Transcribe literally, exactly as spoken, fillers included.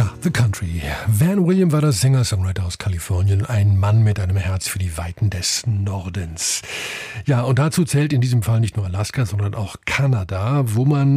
Ja, The Country. Van William war der Singer-Songwriter aus Kalifornien, ein Mann mit einem Herz für die Weiten des Nordens. Ja, und dazu zählt in diesem Fall nicht nur Alaska, sondern auch Kanada, wo man